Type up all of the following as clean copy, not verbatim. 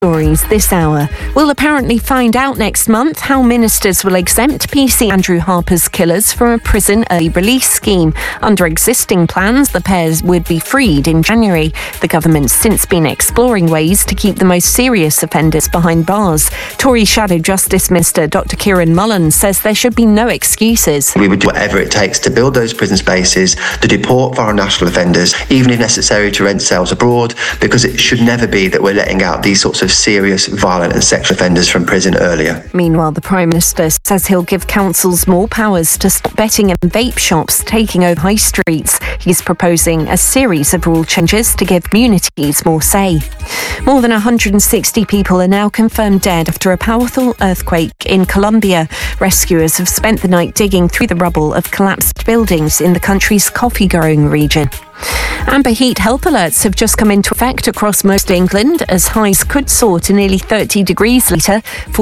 stories this hour. We'll apparently find out next month how ministers will exempt PC Andrew Harper's killers from a prison early release scheme. Under existing plans, the pairs would be freed in January. The government's since been exploring ways to keep the most serious offenders behind bars. Tory Shadow Justice Minister Dr Kieran Mullen says there should be no excuses. We would do whatever it takes to build those prison spaces, to deport foreign national offenders, even if necessary to rent cells abroad, because it should never be that we're letting out these sorts of serious, violent and sexual offenders from prison earlier. Meanwhile, the Prime Minister says he'll give councils more powers to stop betting and vape shops taking over high streets. He's proposing a series of rule changes to give communities more say. More than 160 people are now confirmed dead after a powerful earthquake in Colombia. Rescuers have spent the night digging through the rubble of collapsed buildings in the country's coffee-growing region. Amber heat health alerts have just come into effect across most England as highs could soar to nearly 30 degrees later.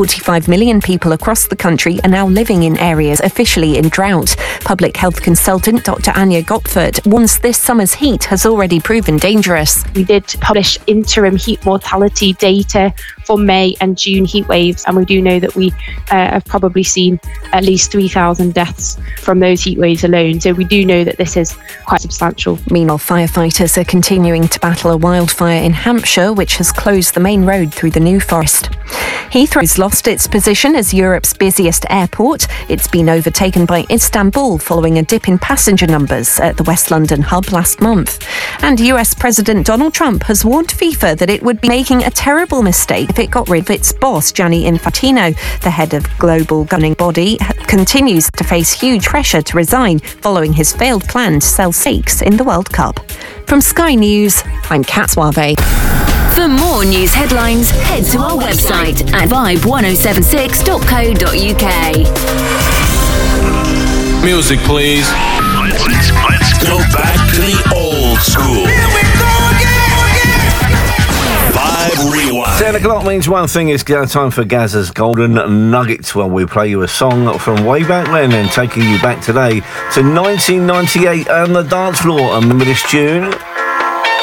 45 million people across the country are now living in areas officially in drought. Public health consultant Dr Anya Gopfert warns this summer's heat has already proven dangerous. We did publish interim heat mortality data for May and June heat waves, and we do know that we have probably seen at least 3,000 deaths from those heat waves alone. So we do know that this is quite substantial. Meanwhile, firefighters are continuing to battle a wildfire in Hampshire, which has closed the main road through the New Forest. Heathrow's lost its position as Europe's busiest airport. It's been overtaken by Istanbul following a dip in passenger numbers at the West London hub last month. And US President Donald Trump has warned FIFA that it would be making a terrible mistake if it got rid of its boss, Gianni Infantino. The head of global governing body continues to face huge pressure to resign following his failed plan to sell stakes in the World Cup. From Sky News, I'm Kat Suave. For more news headlines, head to our website at vibe1076.co.uk. Music, please. Let's go back to the old school. Here we go again. Vibe Rewind. 10 o'clock means one thing. It's time for Gazza's Golden Nuggets, where we play you a song from way back when and taking you back today to 1998 and the dance floor. And remember this tune?